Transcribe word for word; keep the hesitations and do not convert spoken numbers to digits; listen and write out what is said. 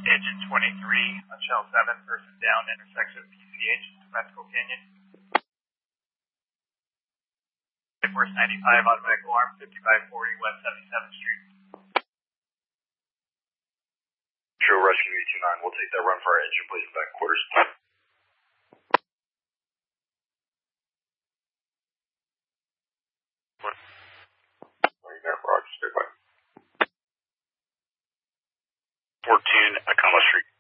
Engine twenty-three on Shell seven, person down, intersection P C H, Mexico Canyon. Force ninety-five, automatic alarm, fifty-five forty West seventy-seventh Street. True, Rescue eight two nine, we'll take that run for our engine, please, back quarters. fourteen, Acoma Street.